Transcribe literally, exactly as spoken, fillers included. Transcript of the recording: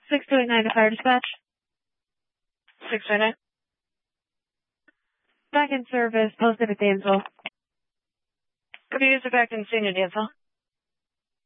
six two eight nine to fire dispatch. six two eight nine. Back in service, posted at Dansville. Could be used back in senior Dansville.